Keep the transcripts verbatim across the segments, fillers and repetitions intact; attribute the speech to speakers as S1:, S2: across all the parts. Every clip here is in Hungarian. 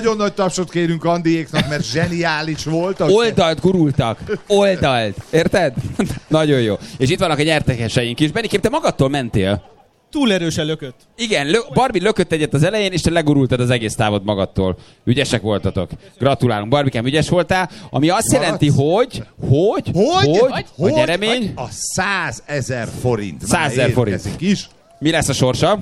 S1: nagyon nagy tapsot kérünk Andiéknak, mert zseniális voltak.
S2: Oldalt gurultak. Oldalt. Érted? Nagyon jó. És itt vannak a nyertekeseink is. Benikém, te magadtól mentél.
S3: Túl erősen lökött.
S2: Igen, lö- Barbie lökött egyet az elején, és te legurultad az egész távot magadtól. Ügyesek voltatok. Gratulálunk. Barbikám, ügyes voltál. Ami azt
S1: Maradsz?
S2: jelenti, hogy... Hogy?
S1: Hogy?
S2: Hogy?
S1: Hogy?
S2: A nyeremény?
S1: A százezer forint.
S2: százezer forint.
S1: Is.
S2: Mi lesz a sorsa?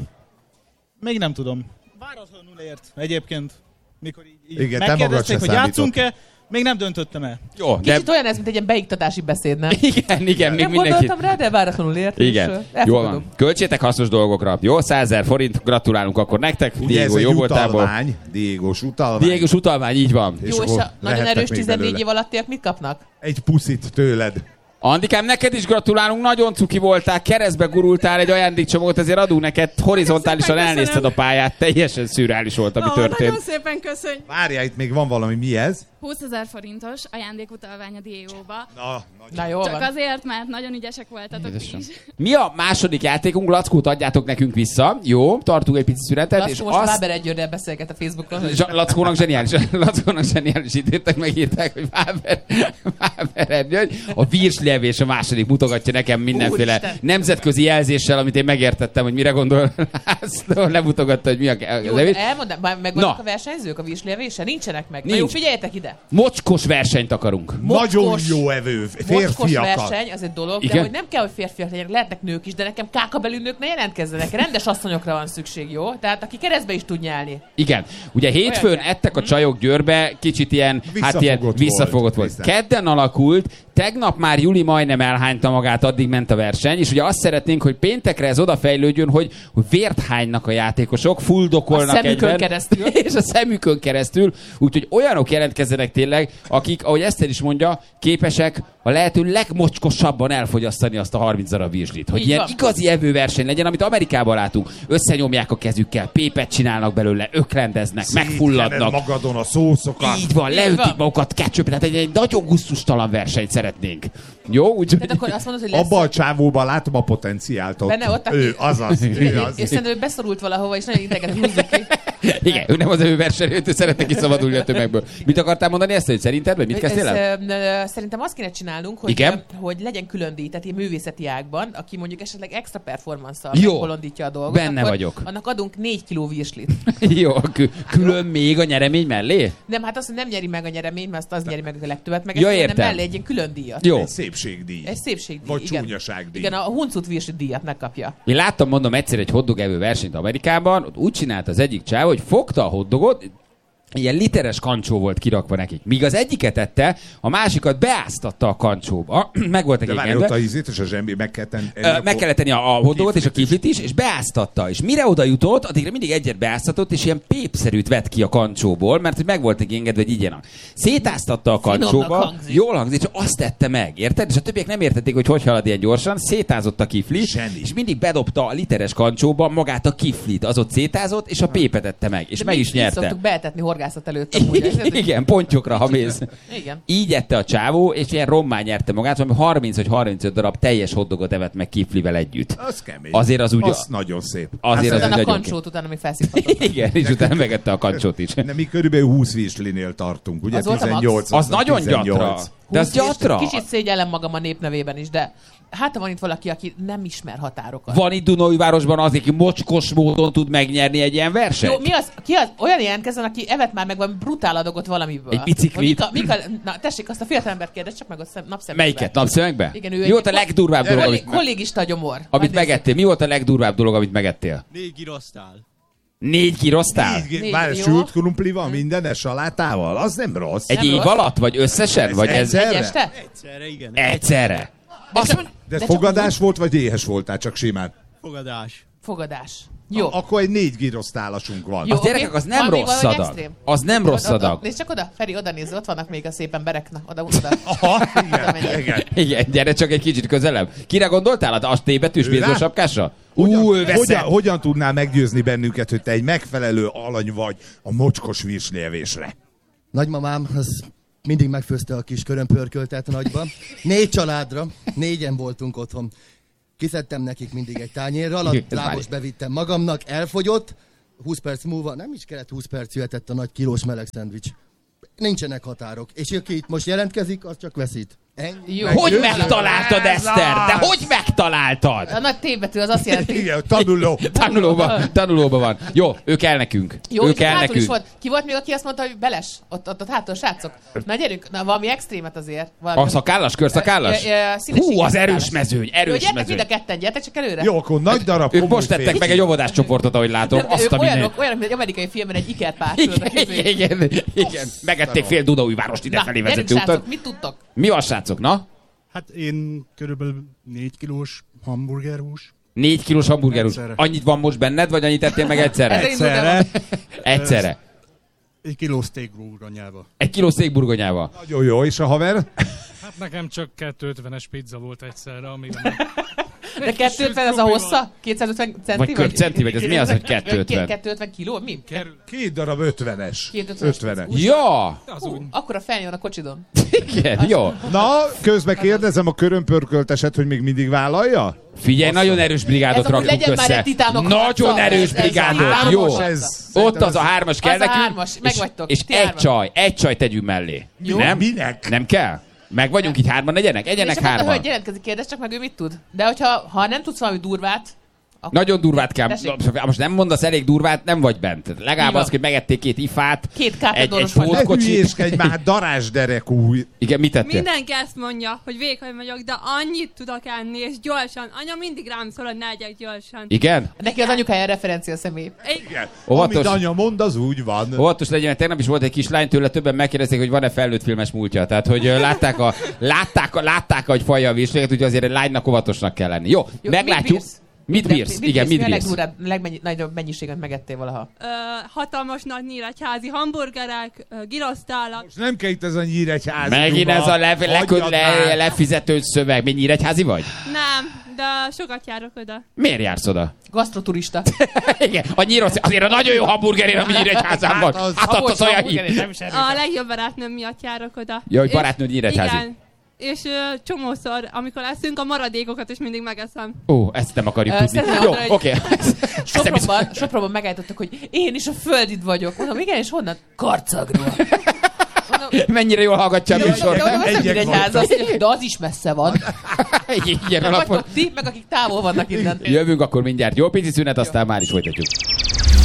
S3: Még nem tudom. Váratlanul ért egyébként. Mikor így, így
S1: Igen, te magad
S3: megkérdezték,
S1: se
S3: hogy játszunk-e, még nem döntöttem el.
S2: Jó, de...
S4: Kicsit olyan ez, mint egy ilyen beiktatási beszéd, nem?
S2: Igen, igen, még
S4: Nem
S2: mindenki...
S4: gondoltam rá, de váratlanul ért.
S2: Igen, jól van. Költsétek hasznos dolgokra. Jó, százezer forint, gratulálunk akkor nektek.
S1: Ugye
S2: Diego,
S1: ez egy
S2: jó voltából.
S1: utalvány, Diégós utalvány.
S2: Diégós utalvány, így van.
S4: Jó, és
S1: akkor
S4: a nagyon
S1: vehettek
S4: erős
S1: még
S4: tizennégy
S1: belőle.
S4: év alattiak mit kapnak?
S1: Egy puszit tőled.
S2: Andikám, neked is gratulálunk, nagyon cuki voltál, keresztbe gurultál, egy ajándékcsomagot azért adunk neked, horizontálisan
S5: szépen
S2: elnézted a
S5: köszönöm.
S2: pályát, teljesen szürreális volt, ami
S5: Ó,
S2: történt.
S5: nagyon szépen köszönj.
S1: Várjál, itt még van valami, mi ez?
S6: húszezer forintos ajándékutalvány a Diegóba.
S1: Na,
S4: Na jó
S6: Csak
S4: van.
S6: azért, mert nagyon ügyesek voltatok
S2: Édesem.
S6: is.
S2: Mi a második játékunk? Lackót adjátok nekünk vissza. Jó, tartunk egy pici szünetet.
S4: Lackó
S2: és
S4: most
S2: azt...
S4: Váber Egyőrrel beszélget a Facebookon. hogy-
S2: Zsa- Lackónak zseniális, Lackónak zseniális írták, megírták, hogy Váber, Váber Erdő, a virslevés a második mutogatja nekem mindenféle
S4: Úristen.
S2: nemzetközi jelzéssel, amit én megértettem, hogy mire gondol László, lemutogatta, hogy mi a
S4: Jó,
S2: levés.
S4: elmondom, már megvannak
S2: Na.
S4: a versenyzők a vízlévésen? Nincsenek meg. Na
S2: Nincs.
S4: jó, figyeljetek ide.
S2: Mocskos versenyt akarunk.
S1: nagyon
S4: Mocskos-
S1: jó evő.
S4: Mocskos
S1: Férfiakat.
S4: verseny, az egy dolog,
S2: Igen?
S4: de hogy nem kell, hogy férfiak legyenek, lehetnek nők is, de nekem kákabelű nők ne jelentkezzenek. Rendes asszonyokra van szükség, jó? Tehát aki keresztbe is tud nyálni.
S2: Igen. Ugye hétfőn
S4: Olyan kell.
S2: ettek a csajok Győrbe, kicsit ilyen, hát ilyen
S1: Visszafogott
S2: visszafogott volt.
S1: volt.
S2: Kedden alakult, tegnap már Juli majdnem elhányta magát, addig ment a verseny, és ugye azt szeretnénk, hogy péntekre ez odafejlődjön, hogy, hogy vért hánynak a játékosok, fuldokolnak
S4: A szemükön
S2: egyben,
S4: keresztül.
S2: és a szemükön keresztül, úgyhogy olyanok jelentkezzenek tényleg, akik, ahogy Eszter is mondja, képesek a lehető legmocskosabban elfogyasztani azt a harminc darab virslit. Hogy
S4: Így
S2: ilyen
S4: van.
S2: igazi evőverseny legyen, amit Amerikában látunk. Összenyomják a kezükkel, pépet csinálnak belőle, öklendeznek, megfulladnak.
S1: Szétkened magadon a szószokat.
S2: Így van,
S4: Így
S2: leütik
S4: van.
S2: magukat ketchup, tehát egy, egy nagyon gusztustalan versenyt szeretnénk. Jó, úgyhogy...
S4: Tehát akkor azt mondod, hogy lesz...
S1: Abba a csávóban látom a potenciált ott.
S4: Benne ott, aki-
S1: Ő, azaz. Ő az.
S4: És szerintem ő beszorult valahova, és nagyon ideget húzzuk ki.
S2: Igen, ő nem az ő versenyő, ő szeretne kiszabadulni a tömegből. Mit akartál mondani ezt, hogy szerinted, vagy mit kezdtél el?
S4: Ez, ö, ö, szerintem azt kéne csinálnunk, hogy,
S2: Igen?
S4: ö, hogy legyen külön díj, tehát ilyen művészeti ágban, aki mondjuk esetleg extra performance-szal
S2: Jó.
S4: megbolondítja a dolgot.
S2: Benne
S4: akkor
S2: vagyok.
S4: Annak adunk négy kiló virslit.
S2: Jó, kü- külön még a nyeremény mellé?
S4: Nem, hát azt, hogy nem nyeri meg a nyereményt, mert azt az nyeri meg a legtöbbet, meg
S2: Ja,
S4: ezt
S2: értem.
S4: mellé egy ilyen külön díjat.
S2: Jó.
S1: Egy szépségdíj.
S4: Egy szépségdíj,
S1: Vagy
S4: igen.
S1: csúnyaságdíj.
S4: Igen, a huncut virslit díjat megkapja.
S2: Én láttam, mondom, egyszer egy hotdog evő versenyt Amerikában, ott úgy csinált az egyik csáv, hogy fogta a hotdogot, ilyen literes kancsó volt kirakva nekik. Míg az egyiket ette, a másikat beáztatta a kancsóba. Meg voltak
S1: De
S2: egy
S1: várj, ott a ízét és a zsembi meg kell tenni.
S2: Ö, meg kellett tenni a, a hotdogot és a kiflit is, és beáztatta. És mire oda jutott, addigra mindig egyet beáztatott, és ilyen pépszerűt vett ki a kancsóból, mert hogy meg volt neki engedve, hogy igyenak. Szétáztatta a
S4: Finomnak
S2: kancsóba,
S4: hangzik.
S2: jól hangzik, és azt tette meg, érted? És a többiek nem értették, hogy hogy halad ilyen gyorsan, szétázott a kifli,
S1: Zseni.
S2: és mindig bedobta a literes kancsóba magát a kiflit, az ott szétázott, és a pépet ette meg, és
S4: De
S2: meg
S4: mi-
S2: is
S4: mi
S2: nyerte.
S4: szoktuk beetetni horgászat előtt. amúgy.
S2: Igen, pontyokra, ha mész.
S4: Igen.
S2: Így ette a csávó, és ilyen rommá nyerte magát, valami harminc vagy harmincöt darab teljes hotdogot evett meg kiflivel együtt.
S1: Az kemény.
S2: Azért az úgy-
S1: Az nagyon szép.
S2: Azért
S4: Hát
S2: az
S4: utána a
S2: nagyon
S4: kancsót utána még felszívhatott.
S2: Igen, és utána megette a kancsót is.
S1: De mi körülbelül húsz virslinél tartunk, ugye?
S4: Az volt a max.
S1: tizennyolc.
S2: Az nagyon
S1: tizennyolc.
S2: gyatra. De az
S4: húsz virslit.
S2: gyatra.
S4: Kicsit szégyellem magam a népnevében is, de hát ha van itt valaki, aki nem ismer határokat.
S2: Van itt Dunaújvárosban az, aki mocskos módon tud megnyerni egy ilyen versenyt?
S4: Jó, mi az? Ki az? Olyan jelentkezzen, aki evett már meg valami brutál adagot valamiből.
S2: Egy biciklit.
S4: Hogy Mika, Mika, na tessék, azt a fiatalembert kérdez, csak meg a szem, napszemüvegbe.
S2: Melyiket? Napszemekbe?
S4: Igen, ő
S2: Mi
S4: egy-
S2: volt a legdurvább dolog,
S4: Kollég,
S2: amit,
S4: kollégista a gyomor.
S2: amit
S4: Majd nézzük.
S2: megettél? Mi volt a legdurvább dolog, amit megettél?
S3: Négy girosztál.
S2: Négy kiroztál?
S1: Négy,
S4: Négy,
S1: várj,
S4: jó.
S1: sült krumplival, mindenes salátával? Az nem rossz.
S2: Egy
S4: Nem
S2: év
S4: rossz.
S2: alatt? Vagy összesen? Vagy ez
S1: Egyszer?
S4: Egy este?
S3: Egyszerre, igen.
S2: egyszerre? Azt mond-
S1: De ez
S4: De csak
S1: fogadás volt, vagy éhes voltál, csak simán?
S3: Fogadás.
S4: Fogadás. Jó.
S1: A- akkor egy négy girosztálasunk van.
S4: Jó,
S2: Az gyerekek,
S4: oké.
S2: az nem
S4: Van még
S2: rossz
S4: valami
S2: adag.
S4: extrém?
S2: Az nem rossz
S4: Oda- oda-
S2: adag.
S4: Nézd csak oda, Feri, oda nézz, ott vannak még a szépen berek. Na, oda, oda.
S1: Aha, igen,
S4: menjek.
S1: igen.
S2: Igen, gyere csak egy kicsit közelebb. Kire gondoltál? A T betűs
S1: Ő
S2: bézó
S1: rá?
S2: sapkásra?
S1: Hogyan,
S2: Ú, ő veszett.
S1: hogyan, hogyan tudnál meggyőzni bennünket, hogy te egy megfelelő alany vagy a mocskos virslievésre?
S7: Nagymamám az mindig megfőzte a kis körömpörköltet nagyba. Négy családra, négyen voltunk otthon. Kiszedtem nekik mindig egy tányérral, a
S2: Ez
S7: lábos
S2: már-
S7: bevittem magamnak, elfogyott, húsz perc múlva, nem is kellett húsz perc, jöhetett a nagy kilós meleg szendvics. Nincsenek határok. És aki itt most jelentkezik, az csak veszít. Ennyi.
S4: Jó.
S2: Hogy
S1: Meggyőző.
S2: megtaláltad, Eszter? De hogy megtaláltad?
S4: A nagy T-betű az azt jelenti.
S1: Igen, tanuló.
S2: Tanulóban, tanulóban van. Jó, ő kell nekünk.
S4: Jó,
S2: ő
S4: itt
S2: kell
S4: hátul is
S2: nekünk.
S4: volt. Ki volt még, aki azt mondta, hogy beles? Ott, ott, ott hátul, srácok. Na gyerünk, na valami extrémet azért. Valami.
S2: A szakállas, körszakállas?
S4: Ö, ö, ö, színesség
S2: Hú, az
S4: szakállas.
S2: erős mezőny,
S4: Jó,
S2: erős
S4: gyertek
S2: mezőny.
S4: mind a ketten, gyertek csak előre.
S1: Jó, akkor nagy darab
S2: Ők
S1: komoly
S2: most tettek
S1: fény.
S2: meg egy óvodáscsoportot, ahogy látom.
S4: Nem,
S2: Azt
S4: ők
S2: a mindenit.
S4: olyanok, olyanok, mint egy amerikai filmben egy ikerpár.
S2: Igen, igen, igen. Megették fél Dunaújvárost
S4: Na,
S2: idefelé
S4: gyerünk,
S2: vezető
S4: srácok,
S2: úton.
S4: mit tudtok?
S2: Mi van, srácok? Na?
S5: Hát én körülbelül négy kilós hamburgerhús.
S2: Négy kilós hamburgerhús.
S5: Egyszerre.
S2: Annyit van most benned, vagy annyit ettél meg egyszerre?
S4: Ez indult el
S5: Egyszerre.
S2: Egyszerre.
S5: Egy kiló steak burgonyába.
S2: Egy kiló székburgonyával.
S1: Nagyon jó, és a haver?
S8: Hát nekem csak kétszázötvenes pizza volt egyszerre, amíg
S4: De kétszázötven az a hossza? kétszázötven centi?
S2: Vagy köbcenti, vagy ez mi az, hogy kétszázötven?
S4: kétszázötven kiló? Mi?
S8: kerül.
S1: Két darab ötvenes.
S4: Két ötvenes.
S1: ötvenes.
S2: Ja!
S8: Az
S4: Hú,
S8: úgy.
S4: akkor a felnyom a kocsidon.
S2: Igen, jó.
S1: Na, közben kérdezem a körömpörkölteset, hogy még mindig vállalja?
S2: Figyelj, nagyon erős brigádot
S4: Ez amúgy
S2: rakunk
S4: legyen már
S2: össze.
S4: egy titánok
S2: Nagyon
S4: harca.
S2: erős
S4: Ez- ez
S2: brigádot,
S4: hármas
S2: jó.
S4: harca.
S1: Ez-
S2: Ott az a hármas kell
S4: Az a
S2: nekünk.
S4: hármas, megvagytok,
S2: És, és
S4: ti
S2: egy
S4: hárman.
S2: csaj, egy csaj tegyünk mellé.
S4: Jó.
S2: Nem?
S1: Minek?
S2: Nem kell? Meg vagyunk így hárman, egyenek? Egyenek
S4: És mondta,
S2: hárman.
S4: hogy jelentkezik, kérdez csak meg, ő mit tud. De hogyha ha nem tudsz valami durvát, akkor
S2: Nagyon durvát kell.
S4: Tessék.
S2: Most nem mondasz elég durvát, nem vagy bent. Legalább
S4: Így van.
S2: az, hogy megették két ifát,
S4: két
S2: egy,
S4: kártyadoros
S2: egy
S4: vagy.
S1: Ne
S2: pótkocsit.
S1: hülyéskedj már, darázsderek új.
S2: Igen, mit tettél?
S9: Mindenki ezt mondja, hogy vékony vagyok, de annyit tudok enni, és gyorsan. Anya mindig rám szól, hogy ne egyek gyorsan.
S2: Igen?
S4: Neki az anyukája referencia személy.
S1: Igen.
S2: Óvatos.
S1: Amit anya mond, az úgy van.
S2: Óvatos legyen, mert tegnap is volt egy kislány, tőle többen megkérdezték, hogy van-e felnőtt filmes múltja. Tehát, hogy ö, látták, a, látták, a, látták hogy falja a vésléget, úgyhogy azért egy lánynak óvatosnak kell lenni. Jó,
S4: Jó,
S2: meglátjuk.
S4: mit bírsz?
S2: Mit bírsz? Igen, mit
S4: Mi a
S2: bírsz?
S4: legdurább, legnagyobb mennyiséget megettél valaha?
S9: Ö, hatalmas nagy nyíregyházi hamburgerek, ö, girosztálak.
S1: Most nem kell itt ez a nyíregyházi.
S2: Megint
S1: duma.
S2: ez a le, le,
S1: Hagyjad
S2: le,
S1: már.
S2: lefizető szöveg. Mi nyíregyházi vagy?
S9: Nem, de sokat járok oda.
S2: Miért jársz oda?
S4: Gasztroturista.
S2: Igen, a nyíros, azért a nagyon jó hamburgerért, ami nyíregyházán van.
S1: Hát az-
S2: Hát ott az olyan
S4: hamburger,
S2: hír.
S4: nem is erős.
S9: A legjobb barátnőm miatt járok oda.
S2: Ja, hogy
S9: És-
S2: barátnőd nyíregyházi.
S9: Igen. És ö, csomószor, amikor eszünk, a maradékokat is mindig megeszem.
S2: Ó, ezt nem akarjuk
S4: Ö,
S2: tudni.
S4: szeretném
S2: Jó,
S4: mondani, hogy-
S2: oké. Ezt nem is-
S4: Sopronban, Sopronban megállítottak, hogy én is a földid vagyok. Mondom, igen, és honnan? Karcagról. Mondom,
S2: Mennyire jól hallgatja a
S4: jó, de
S2: műsor.
S4: mondom, az nem
S1: Egyek
S4: egy ház, azt mondja, de az is messze van.
S2: Ilyen alapon.
S4: Vagytok ti, meg akik távol vannak innen.
S2: Jövünk akkor mindjárt. Jó pici szünet, aztán már is folytatjuk.